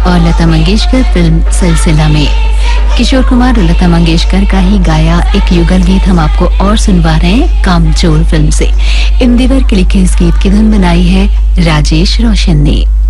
और लता मंगेशकर फिल्म सिलसिला में। किशोर कुमार और लता मंगेशकर का ही गाया एक युगल गीत हम आपको और सुनवा रहे हैं कामचोर फिल्म से। इंदिवर के लिखे इस गीत की धुन बनाई है राजेश रोशन ने।